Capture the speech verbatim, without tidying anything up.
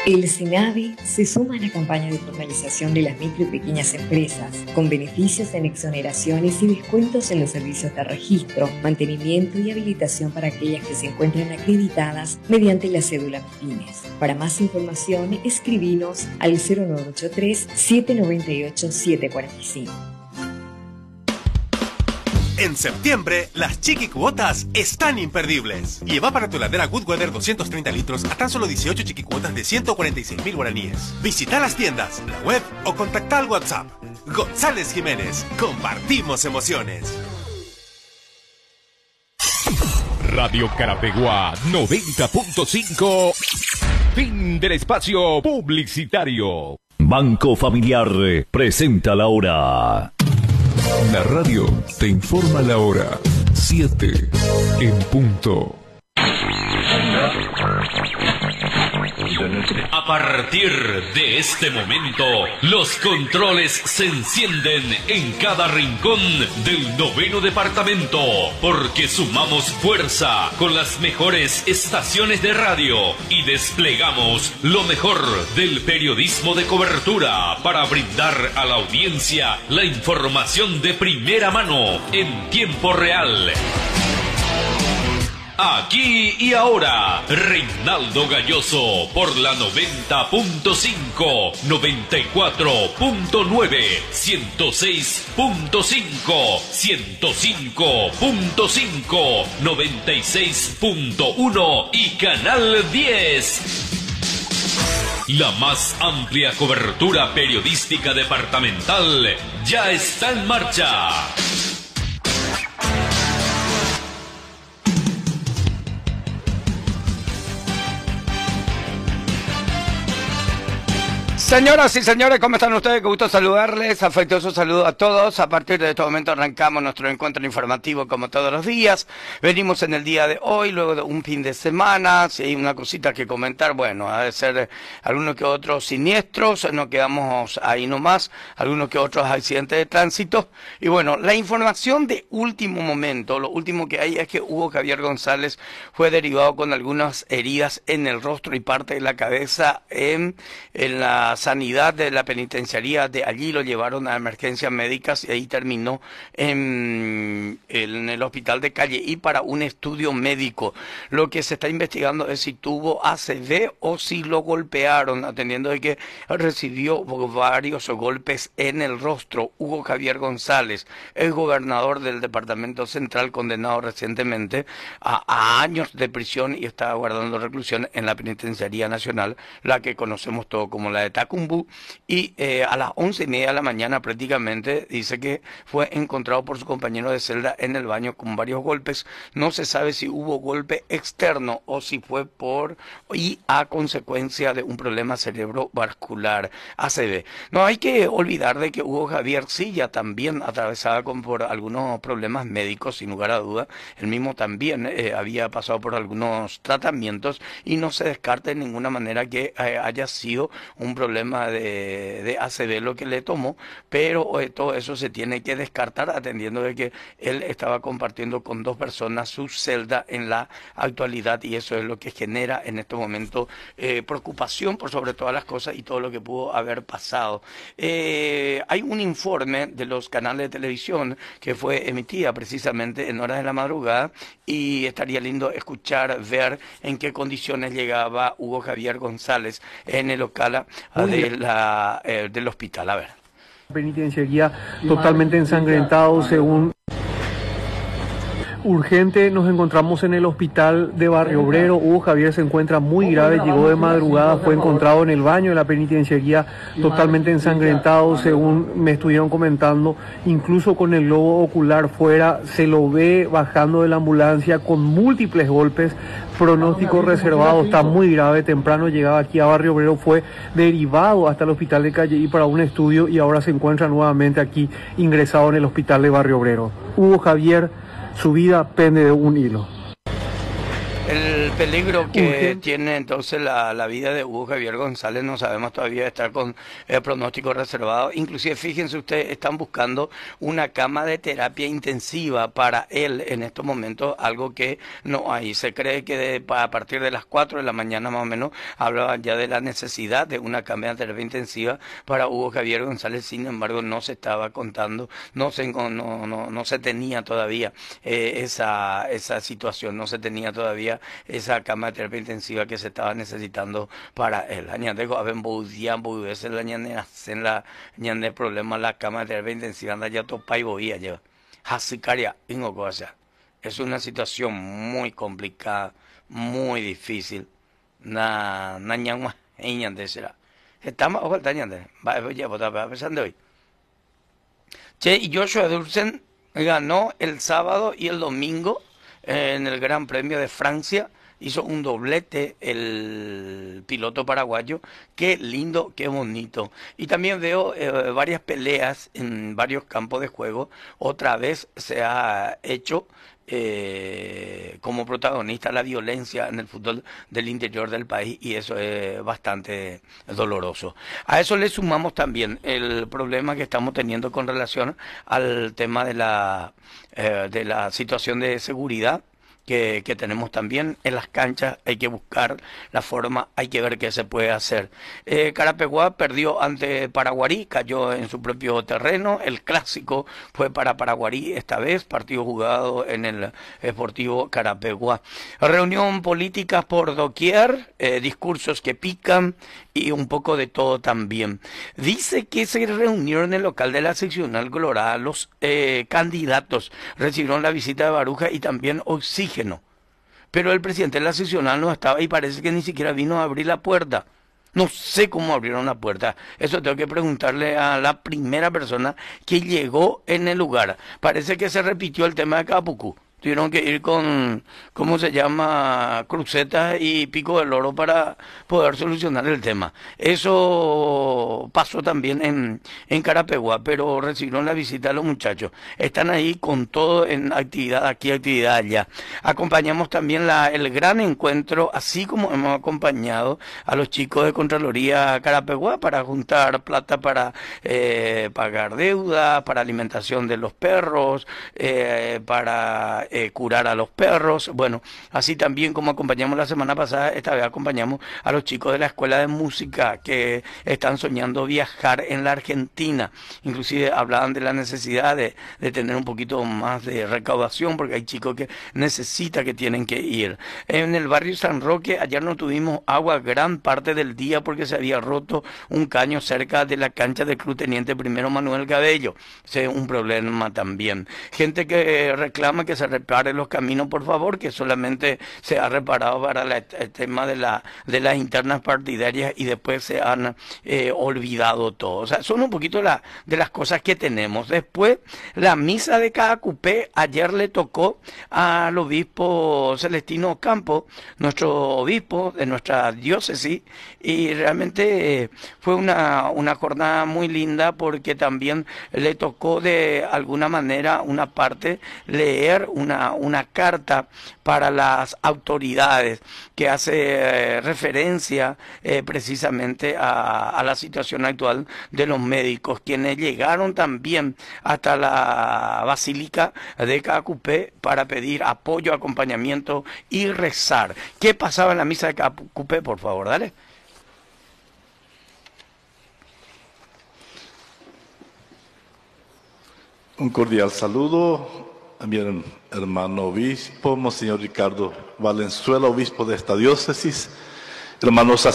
El SENAVE se suma a la campaña de formalización de las micro y pequeñas empresas, con beneficios en exoneraciones y descuentos en los servicios de registro, mantenimiento y habilitación para aquellas que se encuentran acreditadas mediante la cédula MIPYMES. Para más información, escribinos al cero nueve ocho tres, siete nueve ocho, siete cuatro cinco. En septiembre, las chiqui cuotas están imperdibles. Lleva para tu heladera Goodweather doscientos treinta litros a tan solo dieciocho chiqui cuotas de ciento cuarenta y seis mil guaraníes. Visita las tiendas, la web o contacta al WhatsApp. González Jiménez, compartimos emociones. Radio Carapeguá noventa punto cinco. Fin del espacio publicitario. Banco Familiar presenta la hora. La radio te informa la hora. siete en punto. A partir de este momento, los controles se encienden en cada rincón del noveno departamento, porque sumamos fuerza con las mejores estaciones de radio y desplegamos lo mejor del periodismo de cobertura para brindar a la audiencia la información de primera mano en tiempo real. Aquí y ahora, Reinaldo Galloso por la noventa punto cinco, noventa y cuatro punto nueve, ciento seis punto cinco, ciento cinco punto cinco, noventa y seis punto uno y Canal diez. La más amplia cobertura periodística departamental ya está en marcha. Señoras y señores, ¿cómo están ustedes? Qué gusto saludarles, afectuoso saludo a todos. A partir de este momento arrancamos nuestro encuentro informativo como todos los días. Venimos en el día de hoy, luego de un fin de semana. Si hay una cosita que comentar, bueno, ha de ser algunos que otros siniestros, nos quedamos ahí nomás, algunos que otros accidentes de tránsito. Y bueno, la información de último momento, lo último que hay es que Hugo Javier González fue derivado con algunas heridas en el rostro y parte de la cabeza en, en la sanidad de la penitenciaría de allí. Lo llevaron a emergencias médicas y ahí terminó en, en el hospital de Calle y para un estudio médico. Lo que se está investigando es si tuvo A C V o si lo golpearon, atendiendo de que recibió varios golpes en el rostro. Hugo Javier González, el gobernador del departamento central, condenado recientemente a, a años de prisión y está guardando reclusión en la penitenciaría nacional, la que conocemos todo como la de Tacumbú, y eh, a las once y media de la mañana prácticamente dice que fue encontrado por su compañero de celda en el baño con varios golpes. No se sabe si hubo golpe externo o si fue por y a consecuencia de un problema cerebrovascular, A C V. No hay que olvidar de que Hugo Javier sí ya también atravesaba con, por algunos problemas médicos, sin lugar a duda. Él mismo también eh, había pasado por algunos tratamientos y no se descarta de ninguna manera que eh, haya sido un problema de, de A C V lo que le tomó, pero eh, todo eso se tiene que descartar atendiendo de que él estaba compartiendo con dos personas su celda en la actualidad y eso es lo que genera en este momento eh, preocupación por sobre todas las cosas y todo lo que pudo haber pasado. Eh, hay un informe de los canales de televisión que fue emitida precisamente en horas de la madrugada y estaría lindo escuchar, ver en qué condiciones llegaba Hugo Javier González en el local de la, eh, del hospital. A ver. Penitenciaría totalmente ensangrentado, según urgente. Nos encontramos en el hospital de Barrio Obrero. Hugo Javier se encuentra muy grave, llegó de madrugada, fue encontrado en el baño de la penitenciaría totalmente ensangrentado, según me estuvieron comentando, incluso con el globo ocular fuera, se lo ve bajando de la ambulancia con múltiples golpes, pronóstico reservado, está muy grave. Temprano llegaba aquí a Barrio Obrero, fue derivado hasta el hospital de Calle y para un estudio y ahora se encuentra nuevamente aquí ingresado en el hospital de Barrio Obrero. Hugo Javier, su vida pende de un hilo. El peligro que Urgente. tiene entonces la, la vida de Hugo Javier González, no sabemos todavía, estar con el pronóstico reservado. Inclusive, fíjense ustedes, están buscando una cama de terapia intensiva para él en estos momentos, algo que no hay. Se cree que de, a partir de las cuatro de la mañana más o menos hablaban ya de la necesidad de una cama de terapia intensiva para Hugo Javier González. Sin embargo, no se estaba contando, no se, no, no, no se tenía todavía eh, esa, esa situación, no se tenía todavía esa cama de terapia intensiva que se estaba necesitando para él. Añade, a ver, boudian, boudian, la ñane, hacen la ñane problema, la cama de terapia intensiva, anda ya topa y boía, lleva. Hasicaria, ingo cosa. Es una situación muy complicada, muy difícil. Na, na ñangma, ñande será. Estamos, ojo, el ñande, va, ya, va, pensando hoy. Che, y Joshua Dulcen ganó el sábado y el domingo en el Gran Premio de Francia, hizo un doblete el piloto paraguayo. Qué lindo, qué bonito. Y también veo eh, varias peleas en varios campos de juego. Otra vez se ha hecho eh, como protagonista la violencia en el fútbol del interior del país, y eso es bastante doloroso. A eso le sumamos también el problema que estamos teniendo con relación al tema de la, eh, de la situación de seguridad que, que tenemos también en las canchas. Hay que buscar la forma, hay que ver qué se puede hacer. Eh, Carapeguá perdió ante Paraguarí, cayó en su propio terreno. El clásico fue para Paraguarí esta vez, partido jugado en el Sportivo Carapeguá. Reunión política por doquier, eh, discursos que pican y un poco de todo también. Dice que se reunió en el local de la seccional Colorada. Los eh, candidatos recibieron la visita de Baruja y también oxígeno. Pero el presidente de la seccional no estaba y parece que ni siquiera vino a abrir la puerta. No sé cómo abrieron la puerta. Eso tengo que preguntarle a la primera persona que llegó en el lugar. Parece que se repitió el tema de Capucú. Tuvieron que ir con, ¿cómo se llama?, crucetas y pico del oro para poder solucionar el tema. Eso pasó también en, en Carapeguá, pero recibieron la visita de los muchachos. Están ahí con todo en actividad aquí, actividad allá. Acompañamos también la, el gran encuentro, así como hemos acompañado a los chicos de Contraloría Carapeguá para juntar plata para eh, pagar deuda, para alimentación de los perros, eh, para Eh, curar a los perros. Bueno, así también como acompañamos la semana pasada, esta vez acompañamos a los chicos de la Escuela de Música que están soñando viajar en la Argentina. Inclusive hablaban de la necesidad de, de tener un poquito más de recaudación, porque hay chicos que necesitan, que tienen que ir. En el barrio San Roque, ayer no tuvimos agua gran parte del día porque se había roto un caño cerca de la cancha del Club Teniente Primero Manuel Cabello. Ese es un problema también. Gente que reclama que se repare los caminos, por favor, que solamente se ha reparado para la, el tema de, la, de las internas partidarias y después se han eh, olvidado todo. O sea, son un poquito la, de las cosas que tenemos. Después, la misa de Caacupé, ayer le tocó al obispo Celestino Campo, nuestro obispo de nuestra diócesis, y realmente eh, fue una, una jornada muy linda porque también le tocó de alguna manera una parte leer una Una, una carta para las autoridades que hace eh, referencia eh, precisamente a, a la situación actual de los médicos, quienes llegaron también hasta la Basílica de Caacupé para pedir apoyo, acompañamiento y rezar. ¿Qué pasaba en la misa de Caacupé, por favor? Dale. Un cordial saludo a mi hermano obispo, Monseñor Ricardo Valenzuela, obispo de esta diócesis, hermanos